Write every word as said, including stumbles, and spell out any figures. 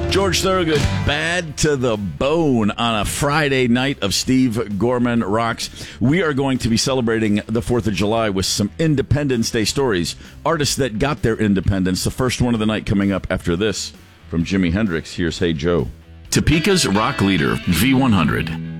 George Thorogood, Bad to the Bone on a Friday night of Steve Gorman Rocks. We are going to be celebrating the fourth of July with some Independence Day stories. Artists that got their independence. The first one of the night coming up after this from Jimi Hendrix. Here's Hey Joe. Topeka's rock leader, V one hundred.